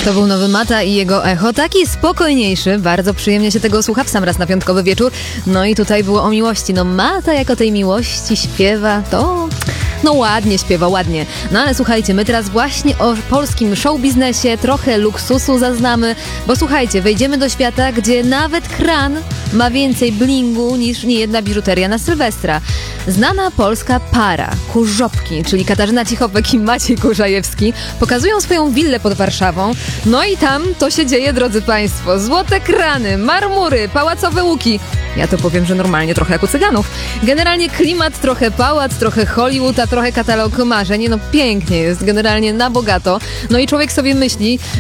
To był nowy Mata i jego Echo, taki spokojniejszy, bardzo przyjemnie się tego słucha w sam raz na piątkowy wieczór. No i tutaj było o miłości. No Mata jak o tej miłości śpiewa, to... No ładnie śpiewa, ładnie. No ale słuchajcie, my teraz właśnie o polskim showbiznesie trochę luksusu zaznamy, bo słuchajcie, wejdziemy do świata, gdzie nawet kran ma więcej blingu niż niejedna biżuteria na Sylwestra. Znana polska para, Kurzopki, czyli Katarzyna Cichopek i Maciej Kurzajewski, pokazują swoją willę pod Warszawą. No i tam to się dzieje, drodzy Państwo. Złote krany, marmury, pałacowe łuki. Ja to powiem, że normalnie trochę jak u cyganów. Generalnie klimat, trochę pałac, trochę Hollywood, a trochę katalog marzeń. No pięknie jest, generalnie na bogato. No i człowiek sobie myśli,